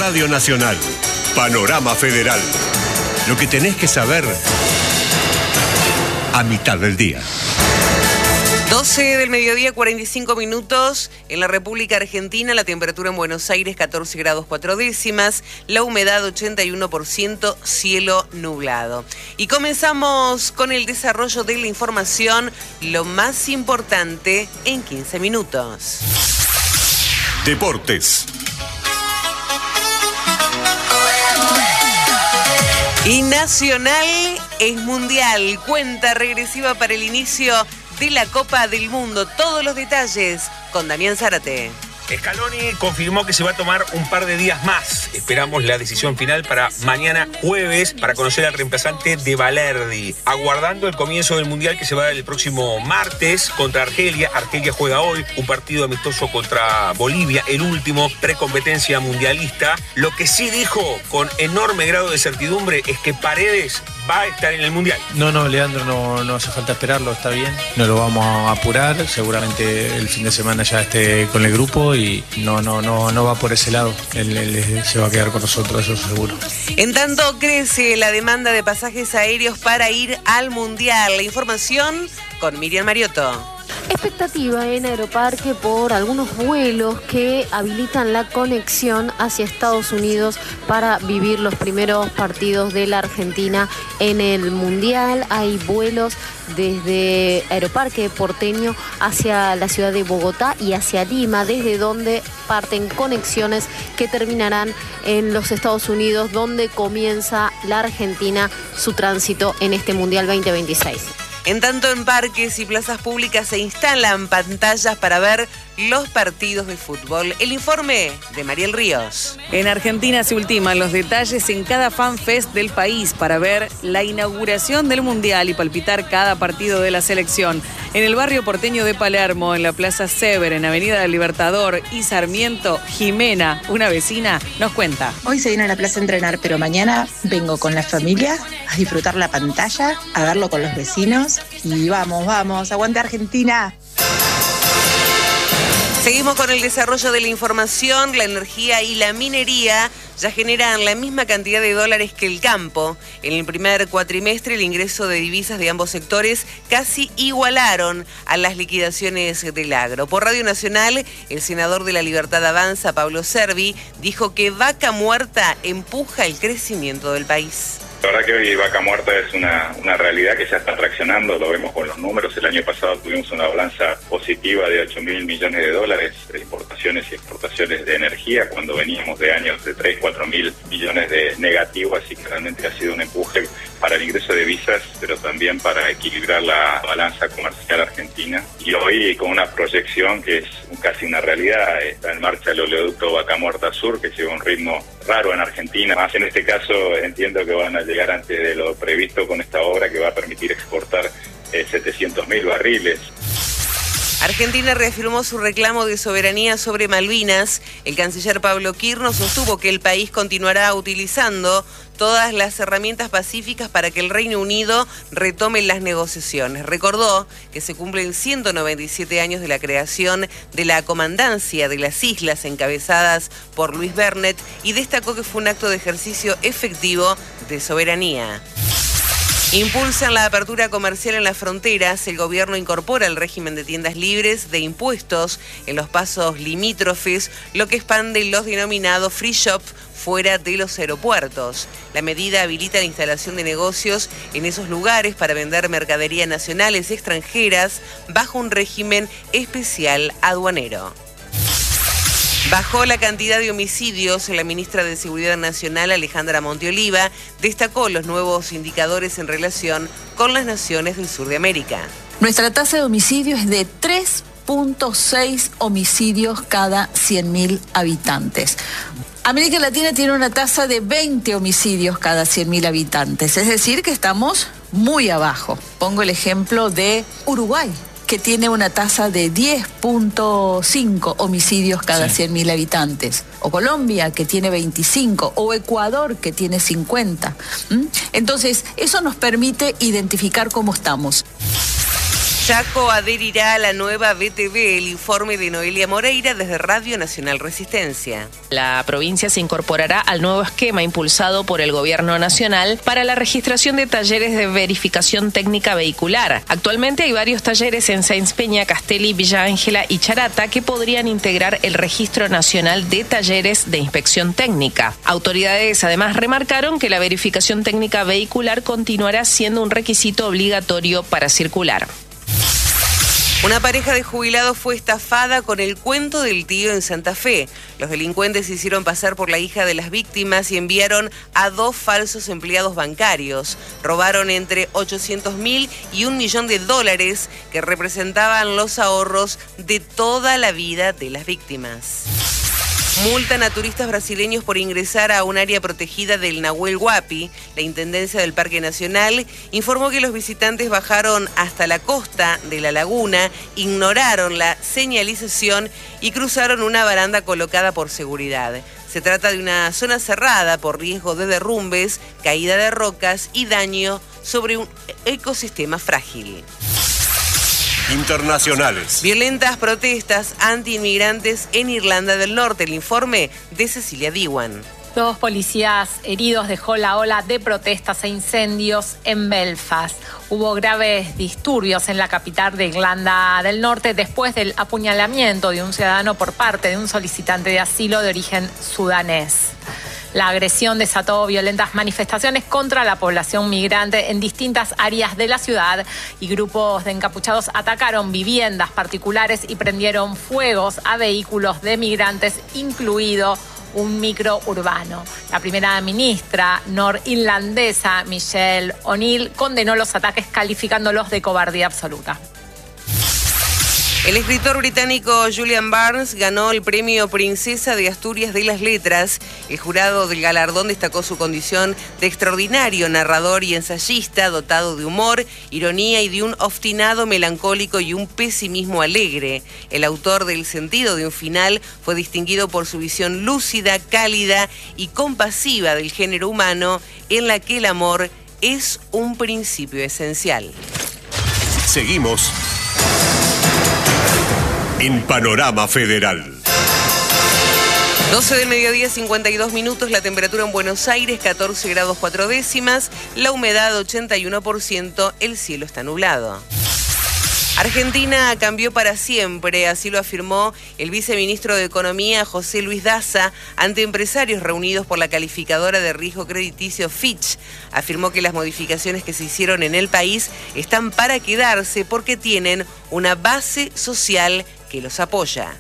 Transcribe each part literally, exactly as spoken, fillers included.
Radio Nacional. Panorama Federal. Lo que tenés que saber a mitad del día. doce del mediodía, cuarenta y cinco minutos. En la República Argentina, la temperatura en Buenos Aires, catorce grados cuatro décimas. La humedad, ochenta y uno por ciento, cielo nublado. Y comenzamos con el desarrollo de la información, lo más importante en quince minutos. Deportes. Y Nacional es mundial. Cuenta regresiva para el inicio de la Copa del Mundo. Todos los detalles con Damián Zárate. Scaloni confirmó que se va a tomar un par de días más. Esperamos la decisión final para mañana jueves para conocer al reemplazante de Balerdi. Aguardando el comienzo del Mundial que se va a dar el próximo martes contra Argelia. Argelia juega hoy un partido amistoso contra Bolivia, el último precompetencia mundialista. Lo que sí dijo con enorme grado de certidumbre es que Paredes va a estar en el Mundial. No, no, Leandro, no, no hace falta esperarlo, está bien. No lo vamos a apurar, seguramente el fin de semana ya esté con el grupo y no, no, no, no va por ese lado. Él, él se va a quedar con nosotros, eso seguro. En tanto crece la demanda de pasajes aéreos para ir al Mundial. La información con Miriam Mariotto. Expectativa en Aeroparque por algunos vuelos que habilitan la conexión hacia Estados Unidos para vivir los primeros partidos de la Argentina en el Mundial. Hay vuelos desde Aeroparque porteño hacia la ciudad de Bogotá y hacia Lima, desde donde parten conexiones que terminarán en los Estados Unidos, donde comienza la Argentina su tránsito en este Mundial veinte veintiséis. En tanto, en parques y plazas públicas se instalan pantallas para ver los partidos de fútbol. El informe de Mariel Ríos. En Argentina se ultiman los detalles en cada fanfest del país para ver la inauguración del Mundial y palpitar cada partido de la selección. En el barrio porteño de Palermo, en la Plaza Sever, en Avenida del Libertador y Sarmiento, Jimena, una vecina, nos cuenta. Hoy se viene a la plaza a entrenar, pero mañana vengo con la familia a disfrutar la pantalla, a verlo con los vecinos y vamos, vamos, aguante Argentina. Seguimos con el desarrollo de la información. La energía y la minería ya generan la misma cantidad de dólares que el campo. En el primer cuatrimestre, el ingreso de divisas de ambos sectores casi igualaron a las liquidaciones del agro. Por Radio Nacional, el senador de La Libertad Avanza, Pablo Servi, dijo que Vaca Muerta empuja el crecimiento del país. La verdad que hoy Vaca Muerta es una, una realidad que ya está traccionando, lo vemos con los números. El año pasado tuvimos una balanza positiva de ocho mil millones de dólares de importaciones y exportaciones de energía, cuando veníamos de años de tres, cuatro mil millones de negativo, así que realmente ha sido un empuje para el ingreso de divisas, pero también para equilibrar la balanza comercial argentina. Y hoy con una proyección que es casi una realidad, está en marcha el oleoducto Vaca Muerta Sur, que lleva un ritmo raro en Argentina. Más en este caso entiendo que van a llegar antes de lo previsto con esta obra que va a permitir exportar eh, setecientos mil barriles. Argentina reafirmó su reclamo de soberanía sobre Malvinas. El canciller Pablo Quirno sostuvo que el país continuará utilizando todas las herramientas pacíficas para que el Reino Unido retome las negociaciones. Recordó que se cumplen ciento noventa y siete años de la creación de la Comandancia de las Islas encabezadas por Luis Bernet y destacó que fue un acto de ejercicio efectivo de soberanía. Impulsan la apertura comercial en las fronteras. El gobierno incorpora el régimen de tiendas libres de impuestos en los pasos limítrofes, lo que expande los denominados free shop fuera de los aeropuertos. La medida habilita la instalación de negocios en esos lugares para vender mercadería nacionales y extranjeras bajo un régimen especial aduanero. Bajó la cantidad de homicidios. La ministra de Seguridad Nacional, Alejandra Monteoliva, destacó los nuevos indicadores en relación con las naciones del sur de América. Nuestra tasa de homicidio es de tres punto seis homicidios cada cien mil habitantes. América Latina tiene una tasa de veinte homicidios cada cien mil habitantes, es decir, que estamos muy abajo. Pongo el ejemplo de Uruguay, que tiene una tasa de diez punto cinco homicidios cada sí. cien mil habitantes, o Colombia, que tiene veinticinco, o Ecuador, que tiene cincuenta. ¿Mm? Entonces, eso nos permite identificar cómo estamos. Chaco adherirá a la nueva B T V, el informe de Noelia Moreira desde Radio Nacional Resistencia. La provincia se incorporará al nuevo esquema impulsado por el Gobierno Nacional para la registración de talleres de verificación técnica vehicular. Actualmente hay varios talleres en Sáenz Peña, Castelli, Villa Ángela y Charata que podrían integrar el Registro Nacional de Talleres de Inspección Técnica. Autoridades además remarcaron que la verificación técnica vehicular continuará siendo un requisito obligatorio para circular. Una pareja de jubilados fue estafada con el cuento del tío en Santa Fe. Los delincuentes se hicieron pasar por la hija de las víctimas y enviaron a dos falsos empleados bancarios. Robaron entre ochocientos mil y un millón de dólares que representaban los ahorros de toda la vida de las víctimas. Multan a turistas brasileños por ingresar a un área protegida del Nahuel Huapi. La Intendencia del Parque Nacional informó que los visitantes bajaron hasta la costa de la laguna, ignoraron la señalización y cruzaron una baranda colocada por seguridad. Se trata de una zona cerrada por riesgo de derrumbes, caída de rocas y daño sobre un ecosistema frágil. Internacionales. Violentas protestas anti-inmigrantes en Irlanda del Norte. El informe de Cecilia Diwan. Dos policías heridos dejó la ola de protestas e incendios en Belfast. Hubo graves disturbios en la capital de Irlanda del Norte después del apuñalamiento de un ciudadano por parte de un solicitante de asilo de origen sudanés. La agresión desató violentas manifestaciones contra la población migrante en distintas áreas de la ciudad y grupos de encapuchados atacaron viviendas particulares y prendieron fuegos a vehículos de migrantes, incluido un micro urbano. La primera ministra norirlandesa, Michelle O'Neill, condenó los ataques calificándolos de cobardía absoluta. El escritor británico Julian Barnes ganó el premio Princesa de Asturias de las Letras. El jurado del galardón destacó su condición de extraordinario narrador y ensayista, dotado de humor, ironía y de un obstinado melancólico y un pesimismo alegre. El autor del Sentido de un Final fue distinguido por su visión lúcida, cálida y compasiva del género humano, en la que el amor es un principio esencial. Seguimos en Panorama Federal. doce del mediodía, cincuenta y dos minutos, la temperatura en Buenos Aires, catorce grados cuatro décimas, la humedad ochenta y uno por ciento, el cielo está nublado. Argentina cambió para siempre, así lo afirmó el viceministro de Economía, José Luis Daza, ante empresarios reunidos por la calificadora de riesgo crediticio Fitch. Afirmó que las modificaciones que se hicieron en el país están para quedarse porque tienen una base social que los apoya.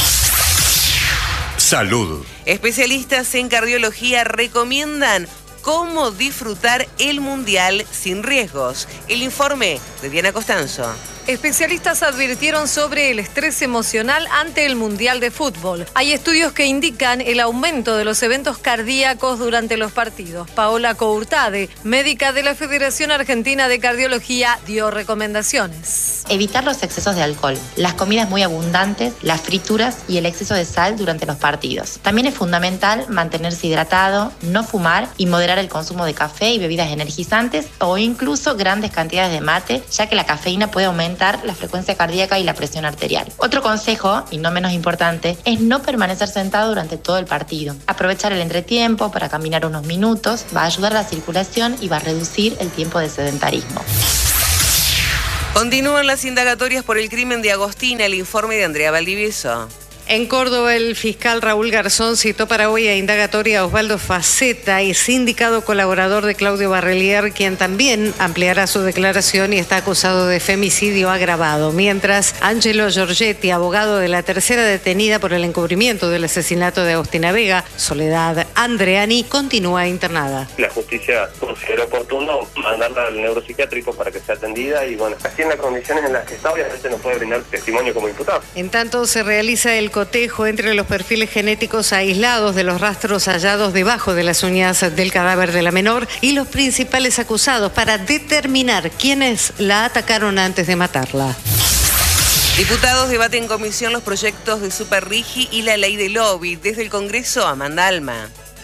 Salud. Especialistas en cardiología recomiendan cómo disfrutar el Mundial sin riesgos. El informe de Diana Costanzo. Especialistas advirtieron sobre el estrés emocional ante el Mundial de Fútbol. Hay estudios que indican el aumento de los eventos cardíacos durante los partidos. Paola Courtade, médica de la Federación Argentina de Cardiología, dio recomendaciones. Evitar los excesos de alcohol, las comidas muy abundantes, las frituras y el exceso de sal durante los partidos. También es fundamental mantenerse hidratado, no fumar y moderar el consumo de café y bebidas energizantes o incluso grandes cantidades de mate, ya que la cafeína puede aumentar la frecuencia cardíaca y la presión arterial. Otro consejo, y no menos importante, es no permanecer sentado durante todo el partido. Aprovechar el entretiempo para caminar unos minutos va a ayudar a la circulación y va a reducir el tiempo de sedentarismo. Continúan las indagatorias por el crimen de Agostina, el informe de Andrea Valdivieso. En Córdoba, el fiscal Raúl Garzón citó para hoy a indagatoria a Osvaldo Faceta, y sindicado colaborador de Claudio Barrelier, quien también ampliará su declaración y está acusado de femicidio agravado. Mientras, Angelo Giorgetti, abogado de la tercera detenida por el encubrimiento del asesinato de Agostina Vega, Soledad Andreani, continúa internada. La justicia consideró oportuno mandarla al neuropsiquiátrico para que sea atendida y, bueno, así en las condiciones en las que está, obviamente no puede brindar testimonio como imputado. En tanto, se realiza el cotejo entre los perfiles genéticos aislados de los rastros hallados debajo de las uñas del cadáver de la menor y los principales acusados para determinar quiénes la atacaron antes de matarla. Diputados debaten en comisión los proyectos de Superrigi y la ley de lobby. Desde el Congreso, Amanda Alma.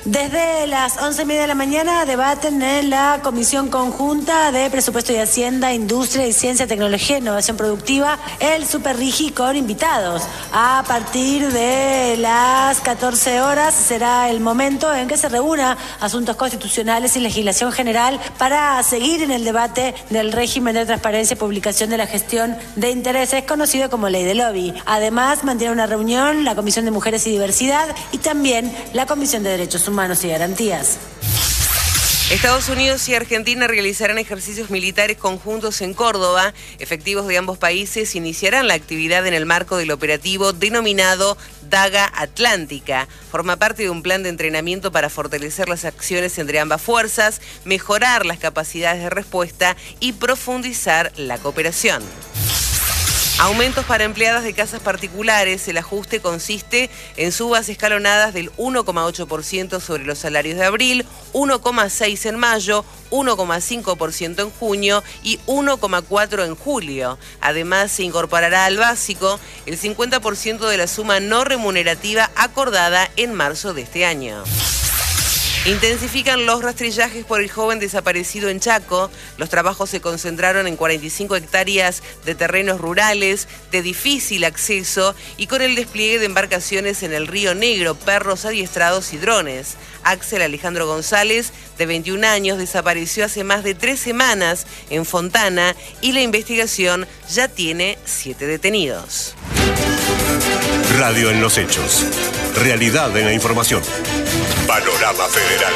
Desde las once y media de la mañana debaten en la Comisión Conjunta de Presupuesto y Hacienda, Industria y Ciencia, Tecnología e Innovación Productiva el Superrigi con invitados. A partir de las catorce horas será el momento en que se reúna Asuntos Constitucionales y Legislación General para seguir en el debate del régimen de transparencia y publicación de la gestión de intereses, conocido como Ley de Lobby. Además, mantiene una reunión la Comisión de Mujeres y Diversidad y también la Comisión de Derechos Humanos y Garantías. Estados Unidos y Argentina realizarán ejercicios militares conjuntos en Córdoba. Efectivos de ambos países iniciarán la actividad en el marco del operativo denominado Daga Atlántica. Forma parte de un plan de entrenamiento para fortalecer las acciones entre ambas fuerzas, mejorar las capacidades de respuesta y profundizar la cooperación. Aumentos para empleadas de casas particulares. El ajuste consiste en subas escalonadas del uno coma ocho por ciento sobre los salarios de abril, uno coma seis por ciento en mayo, uno coma cinco por ciento en junio y uno coma cuatro por ciento en julio. Además, se incorporará al básico el cincuenta por ciento de la suma no remunerativa acordada en marzo de este año. Intensifican los rastrillajes por el joven desaparecido en Chaco. Los trabajos se concentraron en cuarenta y cinco hectáreas de terrenos rurales de difícil acceso y con el despliegue de embarcaciones en el Río Negro, perros adiestrados y drones. Axel Alejandro González, de veintiún años, desapareció hace más de tres semanas en Fontana y la investigación ya tiene siete detenidos. Radio en los hechos. Realidad en la información. Panorama Federal.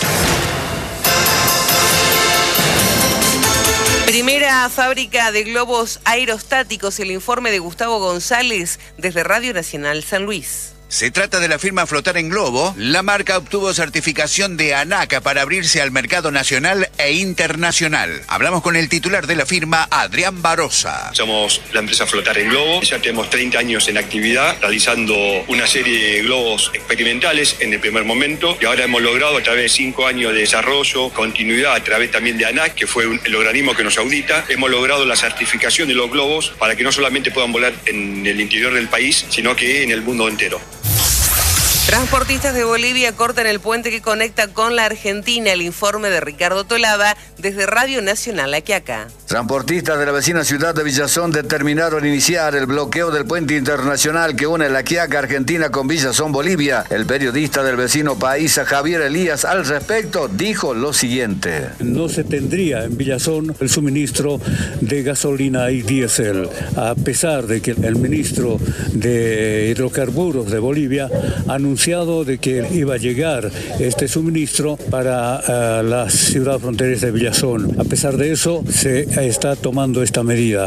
Primera fábrica de globos aerostáticos. El informe de Gustavo González desde Radio Nacional San Luis. Se trata de la firma Flotar en Globo. La marca obtuvo certificación de ANACA para abrirse al mercado nacional e internacional. Hablamos con el titular de la firma, Adrián Barosa. Somos la empresa Flotar en Globo. Ya tenemos treinta años en actividad, realizando una serie de globos experimentales en el primer momento. Y ahora hemos logrado, a través de cinco años de desarrollo, continuidad a través también de ANAC, que fue un, el organismo que nos audita, hemos logrado la certificación de los globos para que no solamente puedan volar en el interior del país, sino que en el mundo entero. Transportistas de Bolivia cortan el puente que conecta con la Argentina. El informe de Ricardo Tolaba desde Radio Nacional La Quiaca. Transportistas de la vecina ciudad de Villazón determinaron iniciar el bloqueo del puente internacional que une La Quiaca, Argentina, con Villazón, Bolivia. El periodista del vecino país, Javier Elías, al respecto dijo lo siguiente. No se tendría en Villazón el suministro de gasolina y diésel, a pesar de que el ministro de Hidrocarburos de Bolivia anunció anunciado de que iba a llegar este suministro para uh, la ciudad fronteriza de Villazón. A pesar de eso, se está tomando esta medida.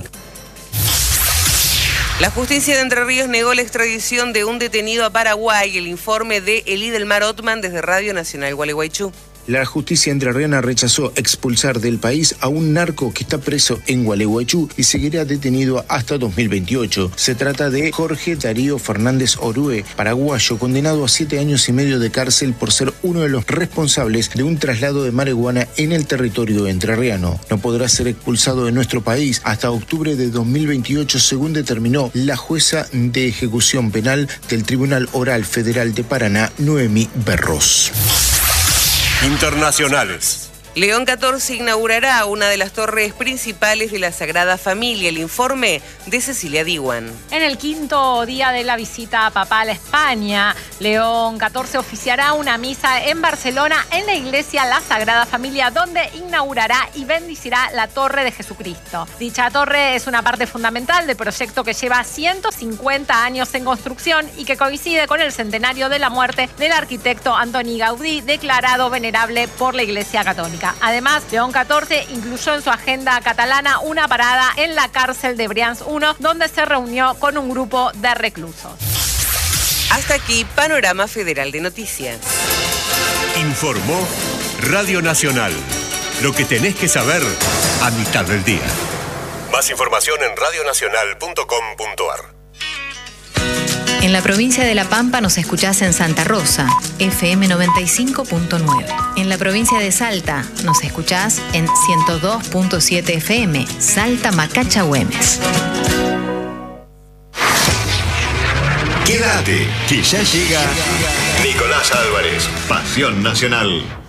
La justicia de Entre Ríos negó la extradición de un detenido a Paraguay. El informe de Elidelmar Otman desde Radio Nacional Gualeguaychú. La justicia entrerriana rechazó expulsar del país a un narco que está preso en Gualeguaychú y seguirá detenido hasta dos mil veintiocho. Se trata de Jorge Darío Fernández Orue, paraguayo, condenado a siete años y medio de cárcel por ser uno de los responsables de un traslado de marihuana en el territorio entrerriano. No podrá ser expulsado de nuestro país hasta octubre de dos mil veintiocho, según determinó la jueza de ejecución penal del Tribunal Oral Federal de Paraná, Noemí Berros. Internacionales. León catorce inaugurará una de las torres principales de la Sagrada Familia. El informe de Cecilia Diwan. En el quinto día de la visita papal a España, León catorce oficiará una misa en Barcelona en la iglesia La Sagrada Familia, donde inaugurará y bendicirá la Torre de Jesucristo. Dicha torre es una parte fundamental del proyecto que lleva ciento cincuenta años en construcción y que coincide con el centenario de la muerte del arquitecto Antoni Gaudí, declarado venerable por la Iglesia Católica. Además, León catorce incluyó en su agenda catalana una parada en la cárcel de Brians uno, donde se reunió con un grupo de reclusos. Hasta aquí, Panorama Federal de Noticias. Informó Radio Nacional. Lo que tenés que saber a mitad del día. Más información en radio nacional punto com punto a r. En la provincia de La Pampa nos escuchás en Santa Rosa, F M noventa y cinco punto nueve. En la provincia de Salta nos escuchás en ciento dos punto siete F M, Salta Macacha Güemes. Quédate, que ya llega Nicolás Álvarez, Pasión Nacional.